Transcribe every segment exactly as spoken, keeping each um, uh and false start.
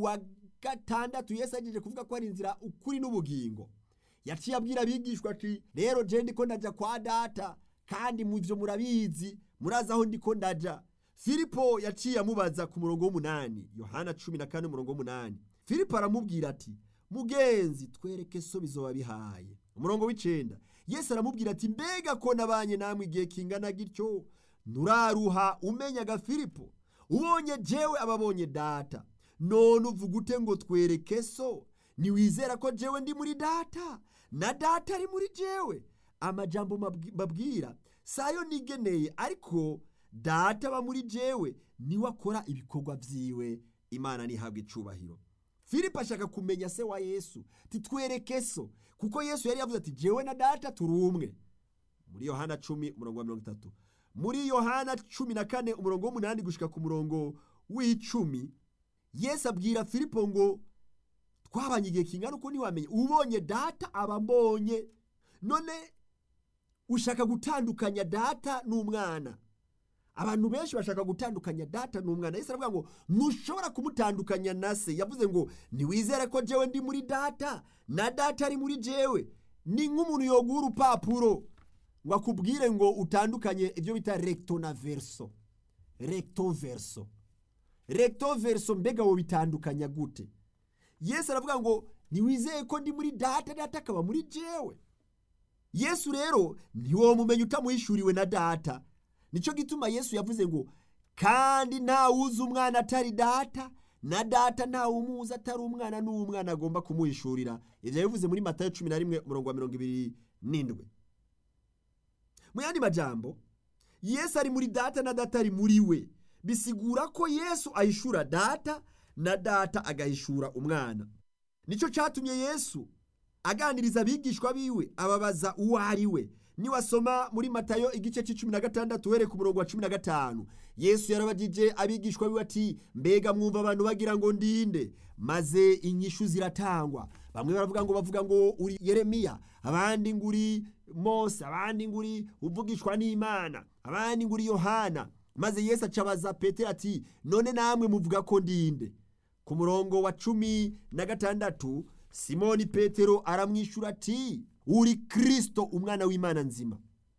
wa gatandatu Yesu agejeje kuvuga ko ari inzira ukuri n'ubugingo, yaciye abwira abigishwa ati rero je ndiko ndaja kwa data kandi muvyo murabizi, murazi aho ndiko ndaja. Filipo yaciye amubaza ku murongo w'umunani, Yohana cumi na kane umurongo w'umunani. Filipo aramubwira ati mugenzi twereke so bizoba bihaye. Umurongo w'icenda Yesu aramubwira ati mbega ko nabanye namwe igihe kingana gityo nuraruha umenyaga Filipo? Ubonye jewe ababonye data, none uvuga ute ngo twereke so? Niwizera ko jewe ndi muri data na data ari muri jewe? Amajambo mbabwira sayo nigeneye, ariko data aba muri jewe niwe akora ibikorwa vyiwe. Imana nihabwe icubahiro. Filipo ashaka kumenya se wa Yesu, titwereke so, kuko Yesu yari yavuze ati jewe na data turi umwe. Muri Yohana cumi umurongo wa mirongo itatu. Muri Yohana cumi na kane umurongo w'umunani gushika ku murongo w'icumi, Yesu abwira Filipo ngo twabanye igihe kingana uko ntiwamenye, ubonye data aba mbonye. None ushaka gutandukanya data n'umwana. Abantu benshi bashaka gutandukanya data n'umwana. Yesu aravuga ngo ntushobora kumutandukanya na se. Yavuze ngo niwizere ko jewe ndi muri data na data ari muri jewe. Ni nk'umuntu yoguha urupapuro ngo akubwire ngo utandukanye ibyo bita recto na verso. Recto verso. Recto verso mbega wo bitandukanya gute? Yesu aravuga ngo niwizeye ko ndi muri data, data akaba muri jewe. Yesu rero ntiwo mumenye utamuhishuriwe na data. Nico gituma Yesu yavuze ngo kandi nta wuzi umwana atari data na data nta umuza atari umwana n'umwana agomba kumuhishurira. Ivyo yavuze muri Matayo cumi na rimwe umurongo wa mirongo ibiri n'indwi. Mu yandi majambo, Yesu ari muri data na data ari muri we. Bisigura ko Yesu ahishura data na data agahishura umwana. Nico catumye Yesu aganiriza abigishwa biwe ababaza uwo ari we. Niwasoma muri Matayo igice c'icumi na gatandatu uhereye ku murongo wa cumi na gatanu, Yesu yarabajije abigishwa biwe ati mbega mwumva abantu bagira ngo ndinde? Maze inyishu ziratangwa. Bamwe baravuga ngo bavuga ngo uri Yeremiya, abandi ngo uri Mose, abandi ngo uri uvugishwa n'Imana, abandi ngo uri Yohana. Maze Yesu acabaza Petero ati none namwe muvuga ko ndinde? Ku murongo wa cumi na gatandatu Simoni Petero aramwishura ati uri Kristo umwana w'Imana nzima.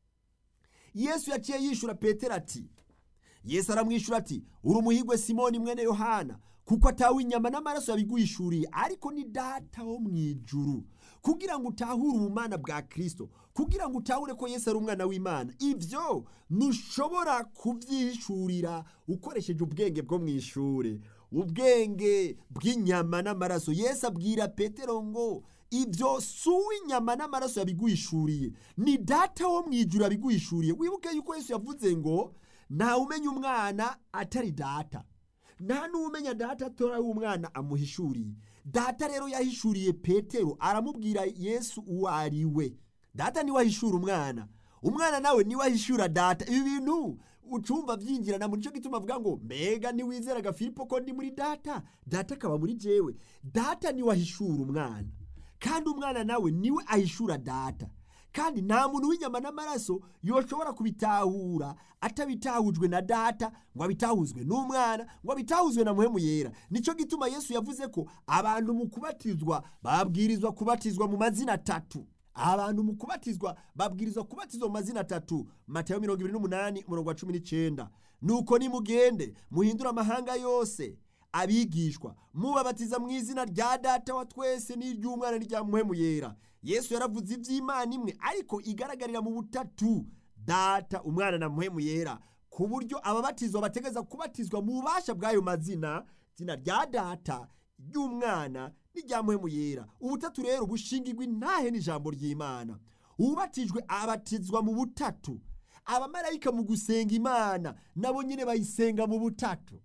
Yesu yaciye yishura Petero ati Yesu aramwishura ati uri umuhigwe Simoni mwene Yohana, kuko atawe inyama n'amaraso yabiguhishuriye, ariko ni data wo mwijuru. Kugira ngo utahure ubumana bwa Kristo, kugira ngo utahure ko Yesu ari umwana w'Imana, ivyo ntushobora kuvyihishurira ukoresheje ubwenge bwo mwishure, ubwenge bw'inyama n'amaraso. Yesu abwira Petero ngo ivyo suwi inyama n'amaraso yabiguhishuriye, ni data wo mwijuru yabiguhishuriye. Wibuke yuko Yesu yavuze ngo nta umenya umwana atari data, nta n'umenya data atora umwana amuhishuriye. Data rero yahishuriye Petero, aramubwira Yesu uwo ari we. Data niwe ahishura umwana, umwana nawe niwe ahishura data. Ibi bintu ucumva vyinjirana muri cyo gituma avuga ngo mbega niwizeraga Filipo ko ndi muri data, data akaba muri jewe. Data niwe ahishura umwana, kandi umwana nawe niwe ahishura data. Kandi nta muntu w'inyama n'amaraso yoshobora kubitahura atabitahujwe na data, ngo abitahuzwe n'umwana, ngo abitahuzwe na Muhemu Yera. Nico gituma Yesu yavuze ko abantu mu kubatizwa babwirizwa kubatizwa mu mazina atatu. Abantu mu kubatizwa babwirizwa kubatizwa mu mazina atatu. Matayo mirongo ibiri n'umunani umurongo wa cumi n'icenda. Nuko nimugende muhindura amahanga yose abigishwa, mubabatiza mu izina rya data wa twese n'iry'umwana n'irya Muhemu Yera. Yesu yaravuze ivy'Imana imwe ariko igaragarira mu butatu, data, umwana na Muhemu Yera, ku buryo ababatizwa bategeza kubatizwa mu bubasha bw'ayo mazina, izina rya data, ry'umwana n'irya Muhemu Yera. Ubutatu rero bushingirwa intahe n'ijambo ry'Imana. Ubatijwe abatizwa mu butatu. Abamarayika mu gusenga Imana nabo nyene bayisenga mu butatu.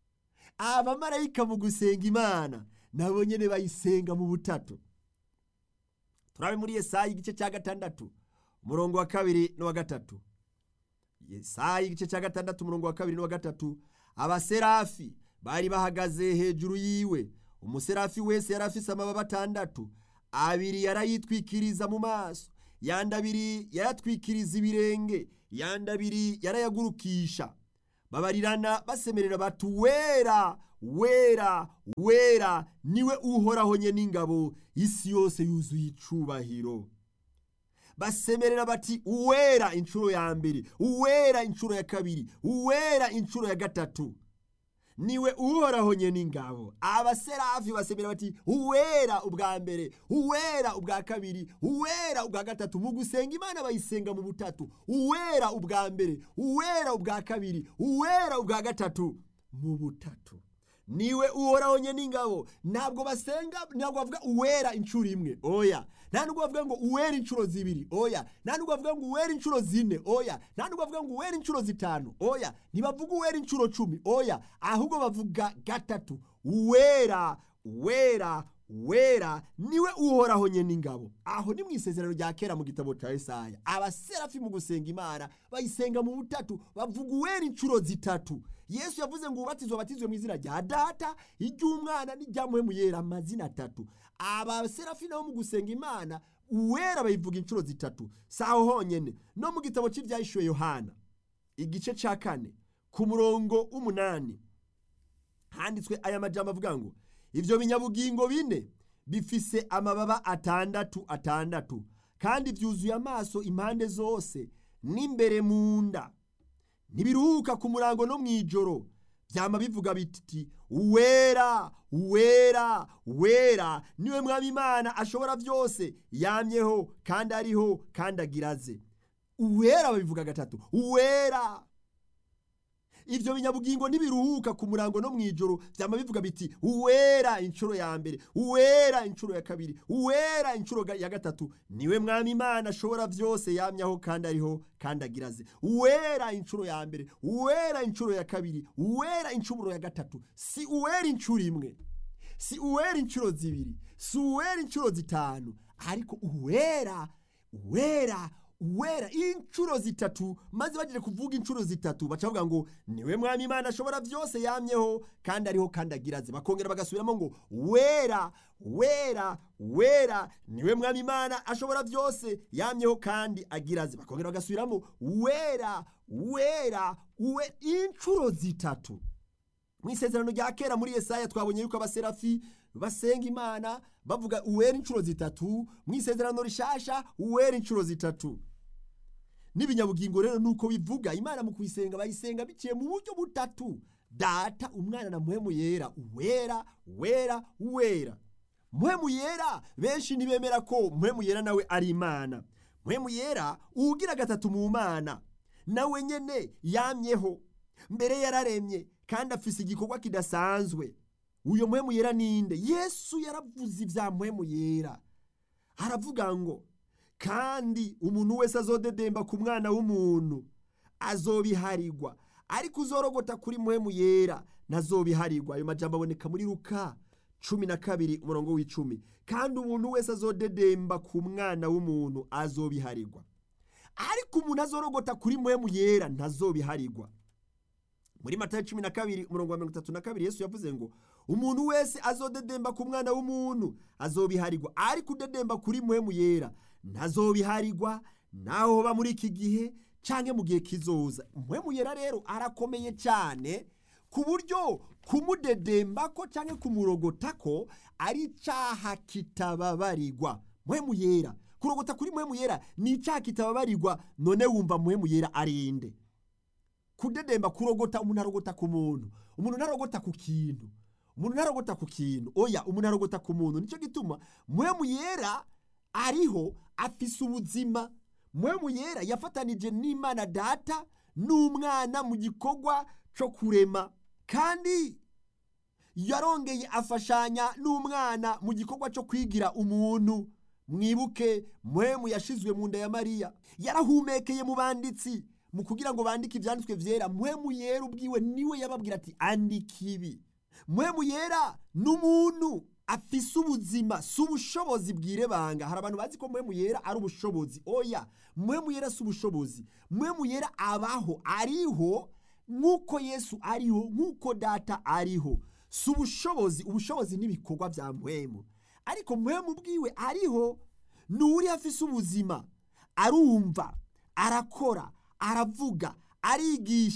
Abamarayika mu gusenga Imana nabo nyene bayisenga mu butatu. Turabe muri Yesaya igice cya gatandatu umurongo wa kabiri n'uwa gatatu. Yesaya igice cya gatandatu umurongo wa kabiri n'uwa gatatu. Abaserafi bari bahagaze hejuru yiwe, umuserafi wese yarafise amababa atandatu, abiri yarayitwikiriza mu maso, yandi abiri yarayatwikiriza ibirenge, yandi abiri yarayagurukisha. babarirana basemerera bati wera wera wera niwe uhoraho nye n'ingabo, isi yose yuzuye icubahiro. Basemerera bati uwera inshuro ya mbere, uwera inshuro ya kabiri, uwera inshuro ya gatatu, niwe uhoraho nye n'ingabo. Abaserafi basemera bati uwera ubwa mbere, uwera ubwa kabiri, uwera ubwa gatatu. Mu gusenga Imana bayisenga mu butatu: uwera ubwa mbere, uwera ubwa kabiri, uwera ubwa gatatu, mu butatu. Niwe uhoraho nye n'ingabo. Ntabwo basenga, ntabwo bavuga uwera inshuro imwe, oya. Nta nubwo bavuga ngo uwera inshuro zibiri, oya. Nta nubwo bavuga ngo uwera inshuro zine, oya. Nta nubwo bavuga ngo uwera inshuro zitanu, oya. Ntibavuga uwera inshuro cumi, oya. Ahubwo bavuga gatatu: uwera wera wera niwe uhoraho nye n'ingabo. Aho ni mu isezerano rya kera mu gitabo cya Yesaya. Abaserafi mu gusenga Imana bayisenga mu butatu, bavuga uwera inshuro zitatu. Yesu yavuze ngo ubatizwe batizwe mu izina rya Data, iry'Umwana n'irya Mpwemu Yera, amazina atatu. Abaserafi nabo mu gusenga Imana uwera bayivuga inshuro zitatu. Saho honyene no mu gitabo cy'Ibyahishuwe Yohana igice ca kane ku murongo w'umunani handitswe aya majambo avuga ngo ivyo binyabugingo bine bifise amababa atandatu atandatu, kandi vyuzuye amaso impande zose n'imbere mu nda, ntibiruhuka ku murango no mw'ijoro. Vyama bivuga biti uwera uwera uwera niwe Mwami Imana ashobora vyose, yamyeho kandi ariho kandi agiraze. Uwera babivuga gatatu: uwera. Ivyo binyabugingo ntibiruhuka ku murango no mw'ijoro, vyama bivuga biti uwera inshuro ya mbere, uwera inshuro ya kabiri, uwera inshuro ya gatatu. Niwe Mwami Imana ashobora vyose, yamyaho kandi ariho kandi agiraze. Uwera inshuro ya mbere, uwera inshuro ya kabiri, uwera inshuro ya gatatu. Si uwera inshuro imwe, si uwera inshuro zibiri, si uwera inshuro zitanu, ariko uwera uwera uwera inshuro zitatu. Maze bagire kuvuga inshuro zitatu bacavuga ngo niwe Mwami Imana ashobora vyose, yamyeho kandi ariho kandi agiraze. Bakongera bagasubiramo ngo wera wera wera niwe Mwami Imana ashobora vyose, yamyeho kandi agiraze. Bakongera bagasubiramo wera wera uwe inshuro zitatu. Mu isezerano rya kera muri Yesaya twabonye yuko abaserafi basenga Imana bavuga uwera inshuro zitatu. Mu isezerano rishasha uwera inshuro zitatu. N'ibinyabugingo rero nuko bivuga Imana mu kuyisenga bayisenga biciye mu buryo butatu: Data, Umwana na Mpwemu Yera. Uwera wera wera. Mpwemu Yera benshi ntibemera ko Mpwemu Yera nawe ari Imana. Mpwemu Yera ugira gatatu mu Mana, nawe nyene yamyeho, mbere yararemye kandi afise igikorwa kidasanzwe. Uyo Mpwemu Yera ninde? Yesu yaravuze ivya Mpwemu Yera, aravuga ngo kandi umuntu wese azodedemba ku Mwana w'umuntu azobiharirwa, ariko uzorogota kuri Mpwemu Yera ntazobiharirwa. Ayo majambo aboneka muri Luka cumi na kabiri umurongo w'icumi. Kandi umuntu wese azodedemba ku Mwana w'umuntu azobiharirwa, ariko umuntu azorogota kuri Mpwemu Yera ntazobiharirwa. Muri Matayo cumi na kabiri umurongo wa mirongo itatu na kabiri Yesu yavuze ngo umuntu wese azodedemba ku Mwana w'umuntu azobiharirwa, ariko udedemba kuri Mpwemu Yera ntazobiharirwa, naho hoba muri iki gihe canke mu gihe kizoza. Mpwemu Yera rero arakomeye cyane ku buryo kumudedembako canke kumurogotako ari icaha kitababarirwa. Mpwemu Yera, kurogota kuri Mpwemu Yera ni icaha kitababarirwa. None wumva Mpwemu Yera arinde? Kudedemba, kurogota, umuntu arogota ku muntu, umuntu narogota ku kintu, umuntu narogota ku kintu, oya, umuntu arogota ku muntu. Nico gituma Mpwemu Yera ariho, afise ubuzima. Mpwemu Yera yafatanije n'Imana Data n'Umwana mu gikorwa cyo kurema, kandi yarongeye afashanya n'Umwana mu gikorwa cyo kwigira umuntu. Mwibuke Mpwemu yashizwe mu nda ya Mariya, yarahumekeye mu banditsi mu kugira ngo bandike ivyanditswe vyera. Mpwemu Yera ubwiwe niwe yababwira ati andika ibi. Mpwemu Yera n'umuntu afise ubuzima, si ubushobozi bwirebanga. Hari abantu bazi ko Mpwemu Yera ari ubushobozi. Oya, Mpwemu Yera si ubushobozi. Mpwemu Yera abaho, ariho nk'uko Yesu ariho, nk'uko Data ariho. Si ubushobozi. Ubushobozi n'ibikorwa vya Mpwemu, ariko Mpwemu ubwiwe ariho, nuri afise ubuzima, arumva, arakora, aravuga, arigisha,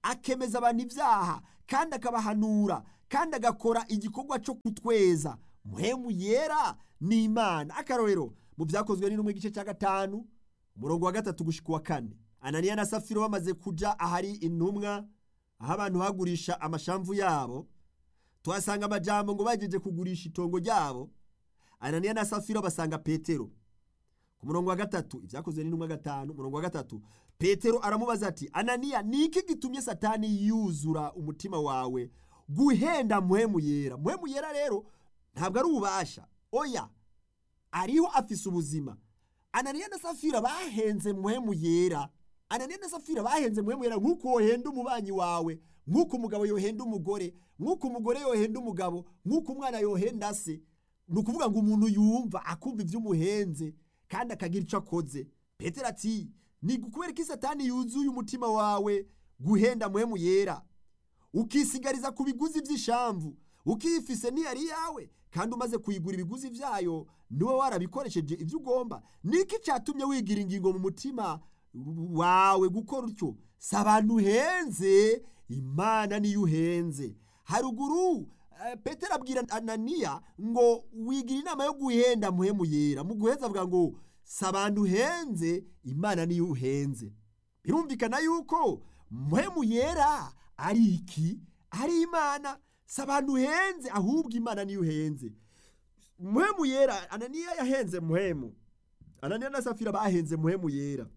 akemeza abantu ibyaha kandi akabahanura kandi agakora igikorwa cyo kutweza. Mpwemu yera ni Imana. Akarorero mu Byakozwe n'Intumwa igice cya gatanu umurongo wa gatatu gushika wa kane, Ananiya na Safiro bamaze kuja ahari intumwa, aho abantu bagurisha amashamvu yabo, tuhasanga amajambo ngo bagejeje kugurisha itongo ryabo. Ananiya na Safiro basanga Petero ku murongo wa gatatu, Ibyakozwe n'Intumwa gatanu umurongo wa gatatu. Petero aramubaza ati, Ananiya, niki gitumye Satani yuzura umutima wawe guhenda mpwemu yera? Mpwemu yera rero ntabwo ari ububasha, oya, ariho afise ubuzima. Ananiya na Safira bahenze mpwemu yera. Ananiya na Safira bahenze mpwemu yera nk'uko wohenda umubanyi wawe, nk'uko umugabo yohenda umugore, nk'uko umugore yohenda umugabo, nk'uko umwana yohenda se. Ni ukuvuga ngo umuntu yumva akumva ivy'umuhenze kandi akagira ico akoze. Petero ati, ni kubera ko Satani yuzuye umutima wawe guhenda mpwemu yera, ukisigariza ku biguzi vy'ishamvu, ukifise niyari yawe, kandi umaze kuyigura ibiguzi vyayo niwe warabikoresheje ivyo ugomba. Niki catumye wigira ingingo mu mutima wawe gukora utyo? Sabantu uhenze, Imana niyo uhenze. Haruguru uh, Petero abwira Ananiya ngo wigira inama yo guhenda mpwemu yera. Mu guheza avuga ngo sabantu uhenze, Imana niyo uhenze. Birumvikana yuko mpwemu yera ari iki? Ari Imana. Sabantu uhenze, ahubwo Imana niyo uhenze. Mpwemu yera, Ananiya yahenze mpwemu, Ananiya na Safira bahenze mpwemu yera.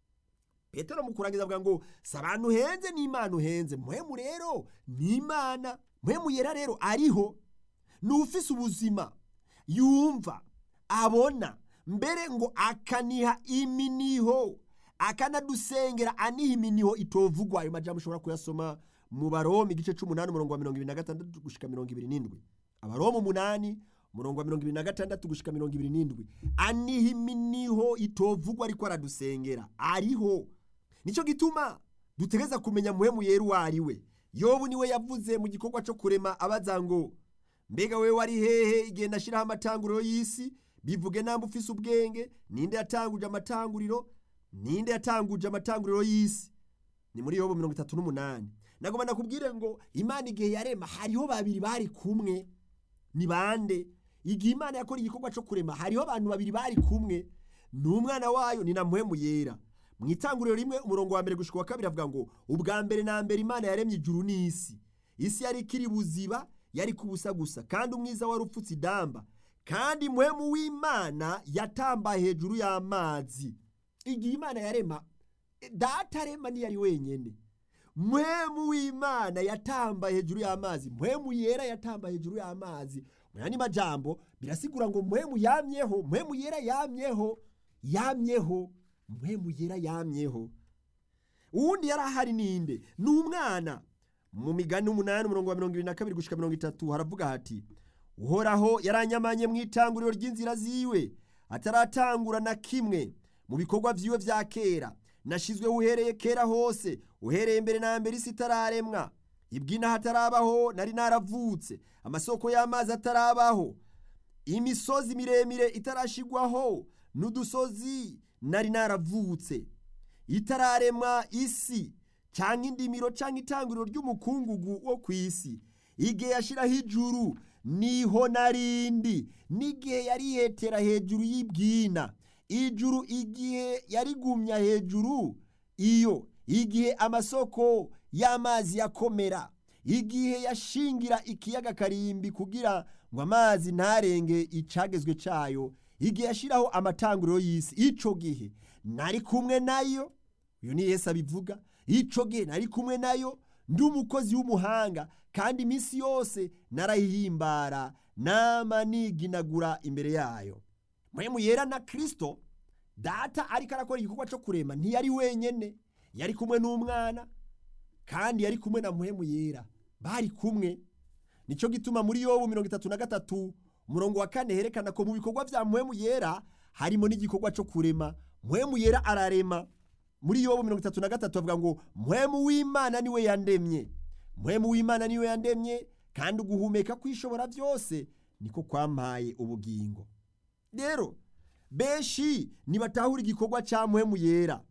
Petero mu kurangiza avuga ngo sabantu uhenze ni Imana uhenze. Mpwemu rero ni Imana. Mpwemu yera rero ariho, ni ufise ubuzima, yumva, abona, mbere ngo akaniha iminiho, akanadusengera aniha iminiho itovugwa. Ayo majambo ushobora kuyasoma mu Baroma igice c'umunani umurongo wa mirongo ibiri na gatandatu gushika mirongo ibiri n'indwi. Abaroma umunani umurongo wa mirongo ibiri na gatandatu gushika mirongo ibiri n'indwi. Aniha iminiho itovugwa ariko aradusengera, ariho. Nico gituma dutegeza kumenya mpwemu yera uwo ari we. Yobu niwe yavuze mu gikorwa cyo kurema abaza ngo, mbega wewe wari hehe igihe nashiraho amatanguriro y'isi? Bivuge namba ufise ubwenge, ninde yatanguje amatanguriro? Ninde yatanguje amatanguriro y'isi? Ni muri Yobu mirongo itatu n'umunani. Nagomba nakubwire ngo Imana igihe yarema hariho babiri bari kumwe. Ni bande? Igihe Imana yakora igikorwa cyo kurema hariho abantu babiri bari kumwe, n'umwana wayo ni na mpwemu yera. Mu itanguriro rimwe umurongo wa mbere gushika wa kabiri avuga ngo, ubwa mbere na mbere Imana yaremye ijuru n'isi. Isi yari kiri buziba, yari kubusa gusa, kandi umwiza wari upfutse idamba, kandi mpwemu w'Imana yatamba hejuru y'amazi. Igihe Imana yarema, Data arema ntiyari wenyene. Mpwemu w'Imana yatamba hejuru y'amazi, mpwemu yera yatamba hejuru y'amazi. Muyandi majambo birasigura ngo mpwemu yamyeho, mpwemu yera yamyeho, yamyeho, mpwemu yera yamyeho. Uwundi yari ahari ninde? Ni umwana. Mu Migani umunani umurongo wa mirongo ibiri na kabiri gushika mirongo itatu haravuga hati, Uhoraho yaranyamanye mu itanguriro ry'inzira ziwe, ataratangura na kimwe mu bikorwa vyiwe vya kera. Nashizwe uhereye kera hose, uhereye mbere na mbere isi itararemwa. Ibwina hatarabaho nari naravutse, amasoko y'amazi atarabaho, imisozi miremire itarashigwaho, n'udusozi nari naravutse. Itararemwa isi canke indimiro canke itanguriro ry'umukungugu wo kw'isi. Igihe yashiraho ijuru niho narindi, n'igihe yarihetera hejuru y'ibwina. Ijuru igihe yarigumya hejuru iyo, igihe amasoko y'amazi yakomera, igihe yashingira ikiyaga karimbi kugira ngo amazi ntarenge icagezwe cayo, igihe yashiraho amatanguriro y'isi. Ico gihe nari kumwe nayo. Uyu ni Yesu abivuga. Ico gihe nari kumwe nayo, ndi umukozi w'umuhanga, kandi iminsi yose narayihimbara, nama niginagura imbere yayo. Mpwemu yera na Kristo, Data ariko arakora igikorwa cyo kurema, ntiyari wenyene, yari kumwe n'umwana, kandi yari kumwe na mpwemu yera, bari kumwe. Nico gituma muri Yobu mirongo itatu na gatatu umurongo wa kane herekana ko mu bikorwa vya mpwemu yera harimo n'igikorwa cyo kurema. Mpwemu yera ararema. Muri Yobu mirongo itatu na gatatu avuga ngo, mpwemu w'Imana niwe yandemye. Mpwemu w'Imana niwe yandemye, kandi uguhumeka kwishobora byose niko kwampaye ubugingo. Rero benshi nibatahura igikorwa cya mpwemu yera.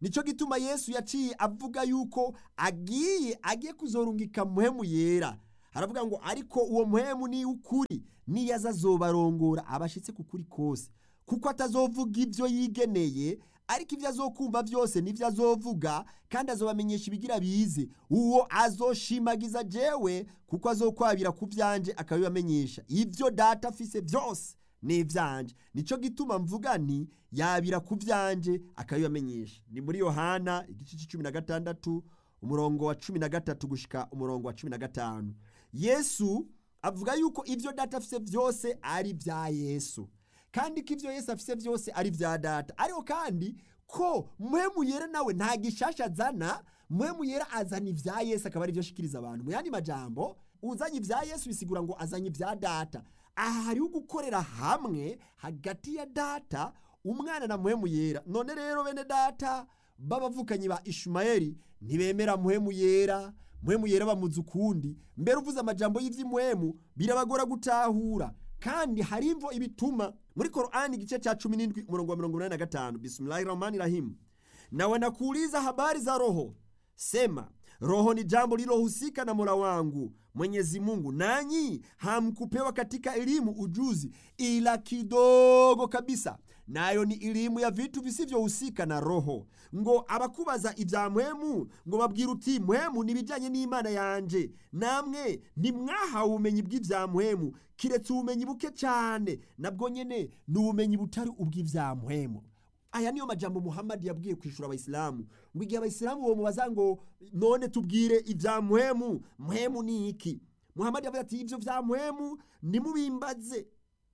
nico gituma Yesu yaciye avuga yuko agiye agiye kuzorungika mpwemu yera. Haravuga ngo ariko uwo mpwemu ni ukuri, niyaza azobarongora abashitse ku kuri kose, kuko atazovuga ivyo yigeneye, ariko ivyo azokumva vyose nivyo azovuga, kandi azobamenyesha ibigira bize. Uwo azoshimagiza jewe, kuko azokwabira ku vyanje akabibamenyesha. Ivyo data afise vyose ni ivyanje, nico gituma mvuga nti yabira ku vyanje akabibamenyesha. Ni muri Yohana igice c'icumi na gatandatu umurongo wa cumi na gatatu gushika umurongo wa cumi na gatanu. Yesu avuga yuko ivyo data afise vyose ari vya Yesu, kandi ko ivyo Yesu afise vyose ari vya data. Ariko kandi ko mpwemu yera nawe nta gishasha azana, mpwemu yera azana ivya Yesu akaba ari vyo ashikiriza abantu. Mu yandi majambo, uzanye ivya Yesu bisigura ngo azanye ivya data. Aha hariho gukorera hamwe hagati ya data, umwana na mpwemu yera. None rero bene data b'abavukanyi ba Ishumayeli ntibemera mpwemu yera, mpwemu yera bamuzi ukundi. Mbere uvuze amajambo y'ivy'impwemu birabagora gutahura, kandi hari imvo ibituma. Muri Qur'ani igice cha cumi n'indwi umurongo wa mirongo inani na gatanu, Bismillahirrahmanirrahim, na wanakuuliza habari za roho, sema roho ni jambo lilohusika na Mola wangu Mwenyezi Mungu, nanyi hamkupewa katika elimu ujuzi ila kidogo kabisa, nayo ni elimu ya vitu visivyohusika na roho. Ngo abakubaza ivya mpwemu, ngo babwira uti mpwemu nibijanye n'Imana yanje, namwe ntimwahawe ubumenyi bw'ivya mpwemu, kiretse ubumenyi buke cyane, nabwo nyene ni ubumenyi butari ubw'ivya mpwemu. Aya niyo majambo Muhammad yabwiye kwishura abayisilamu, ngo igihe abayisilamu bo mubaza ngo none tubwire ivya mpwemu, mpwemu ni iki? Muhammad yavuze ati ivyo vya mpwemu nimubimbaze,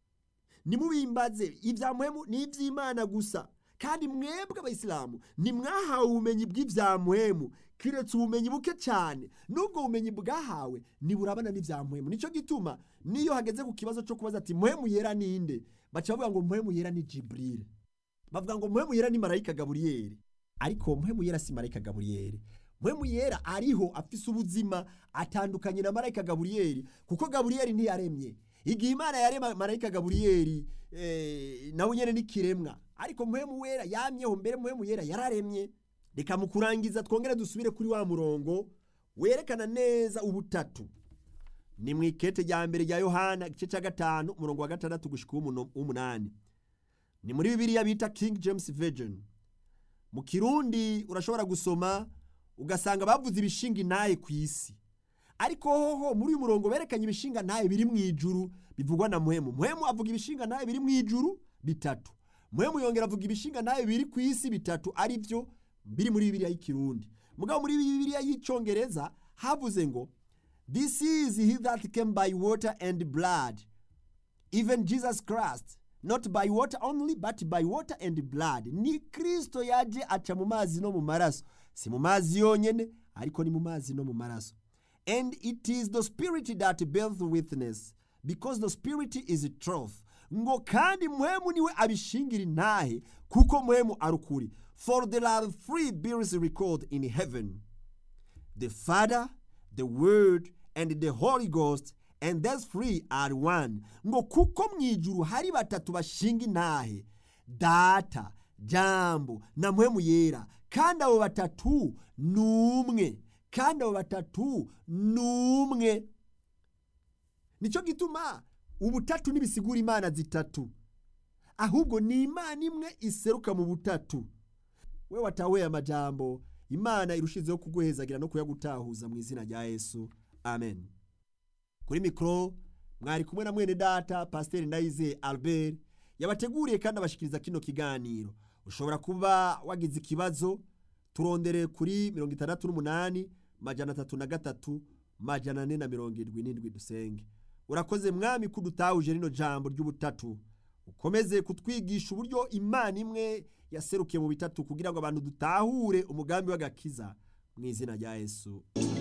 nimubimbaze, ivya mpwemu ni ivy'Imana gusa, kandi mwebwe abayisilamu nimwahawe ubumenyi bw'ivya mpwemu, kiretse ubumenyi buke cyane, nubwo ubumenyi bwahawe niburabana n'ivya mpwemu. Nico gituma niyo hageze ku kibazo cyo kubaza ati mpwemu yera ninde, baca bavuga ngo mpwemu yera ni Jibril, bavuga ngo mpwemu yera ni marayika Gaburiyeli. Ariko mpwemu yera si marayika Gaburiyeli. Mpwemu yera ariho afise ubuzima atandukanye na marayika Gaburiyeli, kuko Gaburiyeli ntiyaremye. Igihe Imana yarema marayika Gaburiyeli eh, nawe nyene ni kiremwa, ariko mpwemu wera yamyeho mbere. Mpwemu yera yararemye. Reka mu kurangiza twongere dusubire kuri wa murongo werekana neza ubutatu. Ni mwikete rya mbere rya Yohana igice ca gatanu umurongo wa gatandatu gushika umunani. Ni muri Bibiliya bita King James Version. Mu Kirundi urashobora gusoma ugasanga bavuze ibishinga intahe ku isi, ariko hoho muri uyu murongo berekanye ibishinga ntahe biri mu ijuru bivugwa na mpwemu. Mpwemu avuga ibishinga ntahe biri mu ijuru bitatu, mpwemu yongera avuga ibishinga ntahe biri ku isi bitatu, ari byo biri muri Bibiliya y'Ikirundi. Mugabo muri Bibiliya y'Icongereza havuze ngo this is he that came by water and blood, even Jesus Christ, not by water only but by water and blood. Ni Kristo yaje aca mu mazi no mu maraso, si mu mazi yonyene ariko ni mu mazi no mu maraso. And it is the Spirit that bears witness, because the Spirit is truth. Ngo kandi mpwemu niwe abishingira intahe, kuko mpwemu arukuri. For there are three bears record in heaven, the Father, the Word, and the Holy Ghost, and those three are one. Ngo kuko mwijuru hari batatu bashinga intahe, data, jambo na mpwemu yera, kandi abo batatu numwe, kandi abo batatu numwe. Nico gituma ubutatu nibisigura Imana zitatu, ahubwo ni Imana imwe iseruka mu butatu. We watawe amajambo, Imana irushizeho kuguhezagira no kuyagutahuza mu izina rya Yesu. Amen. Kuri mikro mwari kumwe na mwene data Pasteur Ndayizeye Albert, yabateguriye kandi abashikiriza kino kiganiro. Ushobora kuba wagize ikibazo, turondere kuri mirongo itandatu n'umunani majana atatu na gatatu majana ane na mirongo irindwi n'indwi dusenge. Urakoze mwami kudutahuje rino jambo ry'ubutatu, ukomeze kutwigisha uburyo Imana imwe yaserukiye mu bitatu kugira ngo abantu dutahure umugambi w'agakiza mu izina rya Yesu.